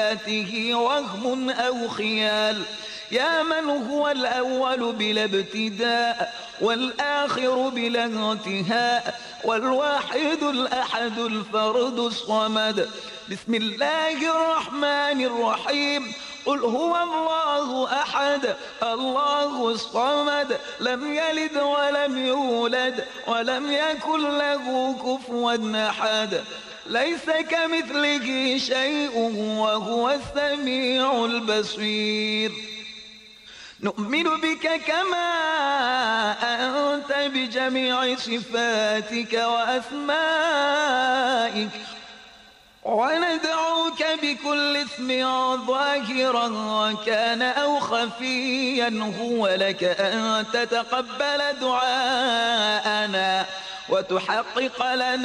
آته وهم أو خيال. يا من هو الأول بلا ابتداء والآخر بلا انتهاء والواحد الأحد الفرد الصمد. بسم الله الرحمن الرحيم. قل هو الله أحد الله الصمد لم يلد ولم يولد ولم يكن له كفوا أحد. ليس كمثله شيء وهو السميع البصير. نؤمن بك كما أنت بجميع صفاتك وأسمائك وندعوك بكل اسم ظاهرا كان أو خفيا هو لك أن تتقبل دعاءنا وتحقق لنا